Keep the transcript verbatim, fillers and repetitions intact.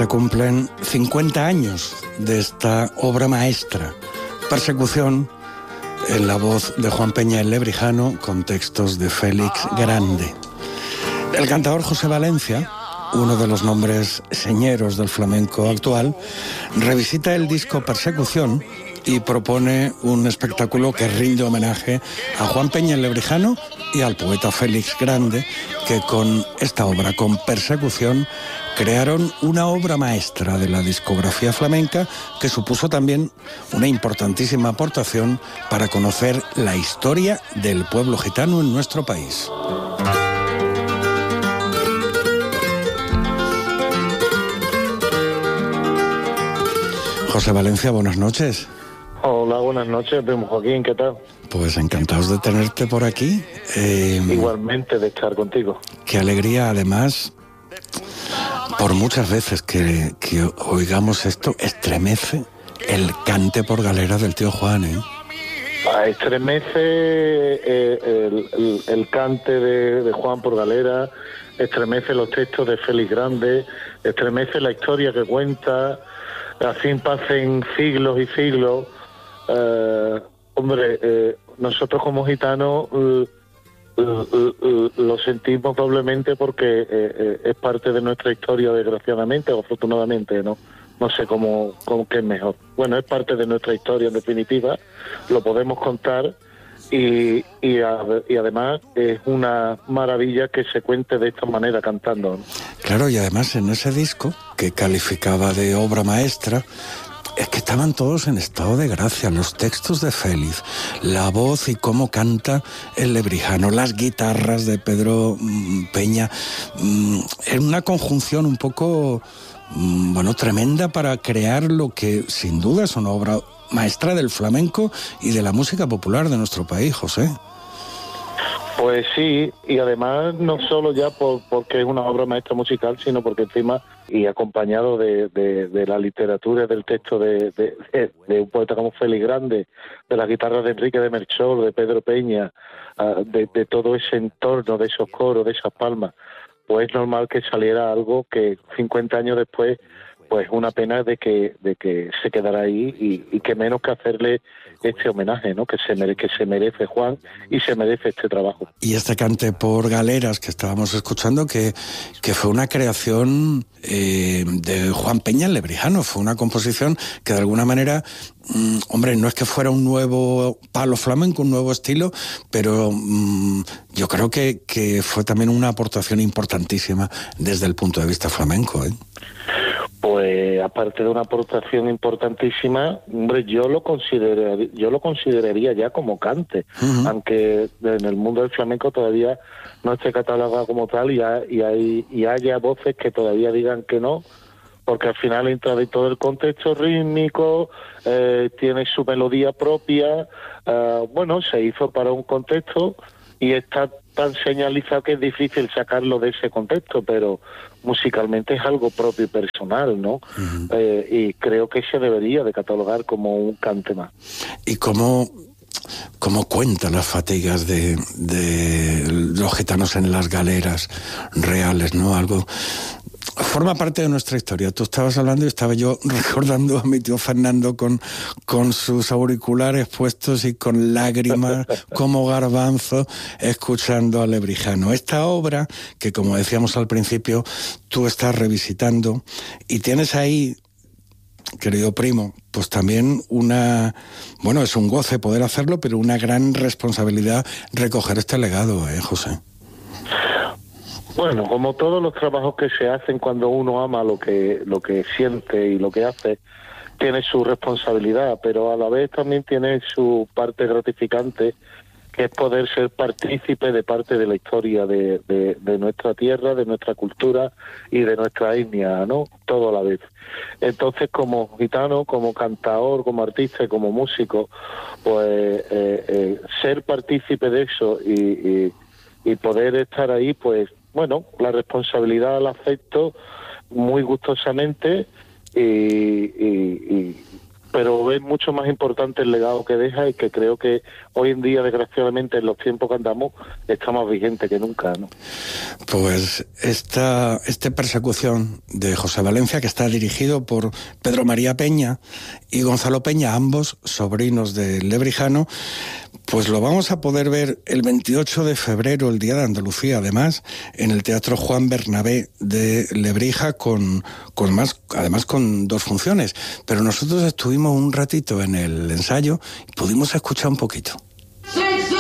Se cumplen cincuenta años de esta obra maestra, Persecución, en la voz de Juan Peña el Lebrijano, con textos de Félix Grande. El cantador José Valencia, uno de los nombres señeros del flamenco actual, revisita el disco Persecución y propone un espectáculo que rinde homenaje a Juan Peña el Lebrijano y al poeta Félix Grande, que con esta obra, con Persecución, crearon una obra maestra de la discografía flamenca que supuso también una importantísima aportación para conocer la historia del pueblo gitano en nuestro país. José Valencia, buenas noches. Hola, buenas noches, primo Joaquín, ¿qué tal? Pues encantados de tenerte por aquí. Eh, Igualmente de estar contigo. Qué alegría, además, por muchas veces que, que oigamos esto, estremece el cante por galera del tío Juan, ¿eh? Ah, estremece eh, el, el, el cante de, de Juan por galera, estremece los textos de Félix Grande, estremece la historia que cuenta, así pasen siglos y siglos. Eh, hombre, eh, nosotros como gitanos eh, eh, eh, lo sentimos doblemente porque eh, eh, es parte de nuestra historia, desgraciadamente o afortunadamente, ¿no? No sé cómo, cómo qué es mejor. Bueno, es parte de nuestra historia en definitiva, lo podemos contar y, y, a, y además es una maravilla que se cuente de esta manera cantando, ¿no? Claro, y además en ese disco que calificaba de obra maestra, es que estaban todos en estado de gracia, los textos de Félix, la voz y cómo canta el Lebrijano, las guitarras de Pedro mmm, Peña, mmm, en una conjunción un poco, mmm, bueno, tremenda para crear lo que sin duda es una obra maestra del flamenco y de la música popular de nuestro país, José. Pues sí, y además no solo ya por, porque es una obra maestra musical, sino porque encima, y acompañado de, de, de la literatura, del texto de, de, de, de un poeta como Félix Grande, de las guitarras de Enrique de Melchor, de Pedro Peña, uh, de, de todo ese entorno, de esos coros, de esas palmas, pues es normal que saliera algo que cincuenta años después, pues una pena de que de que se quedara ahí y, y que menos que hacerle este homenaje, ¿no? Que se mere, que se merece Juan y se merece este trabajo. Y este cante por galeras que estábamos escuchando, que, que fue una creación eh, de Juan Peña el Lebrijano, fue una composición que de alguna manera, mmm, hombre, no es que fuera un nuevo palo flamenco, un nuevo estilo, pero mmm, yo creo que, que fue también una aportación importantísima desde el punto de vista flamenco, ¿eh? Pues aparte de una aportación importantísima, hombre, yo lo consideraría, yo lo consideraría ya como cante, uh-huh. Aunque en el mundo del flamenco todavía no esté catalogado como tal y, hay, y, hay, y haya voces que todavía digan que no, porque al final entra de todo el contexto rítmico, eh, tiene su melodía propia, eh, bueno, se hizo para un contexto y está tan señalizado que es difícil sacarlo de ese contexto, pero musicalmente es algo propio y personal, ¿no? Uh-huh. Eh, y creo que se debería de catalogar como un cante más. ¿Y cómo, cómo cuenta las fatigas de, de los gitanos en las galeras reales, ¿no? Algo... Forma parte de nuestra historia. Tú estabas hablando y estaba yo recordando a mi tío Fernando con, con sus auriculares puestos y con lágrimas como garbanzo escuchando al Lebrijano. Esta obra que, como decíamos al principio, tú estás revisitando y tienes ahí, querido primo, pues también una... Bueno, es un goce poder hacerlo, pero una gran responsabilidad recoger este legado, ¿eh, José? Bueno, como todos los trabajos que se hacen cuando uno ama lo que lo que siente y lo que hace, tiene su responsabilidad, pero a la vez también tiene su parte gratificante, que es poder ser partícipe de parte de la historia de, de, de nuestra tierra, de nuestra cultura y de nuestra etnia, ¿no? Todo a la vez. Entonces, como gitano, como cantador, como artista y como músico, pues eh, eh, ser partícipe de eso y, y, y poder estar ahí, pues bueno, la responsabilidad la acepto muy gustosamente y, y, y, pero es mucho más importante el legado que deja y que creo que hoy en día, desgraciadamente, en los tiempos que andamos, está más vigente que nunca, ¿no? Pues esta, esta persecución de José Valencia, que está dirigido por Pedro María Peña y Gonzalo Peña, ambos sobrinos de Lebrijano, pues lo vamos a poder ver el veintiocho de febrero, el Día de Andalucía, además, en el Teatro Juan Bernabé de Lebrija, con, con más, además con dos funciones. Pero nosotros estuvimos un ratito en el ensayo y pudimos escuchar un poquito.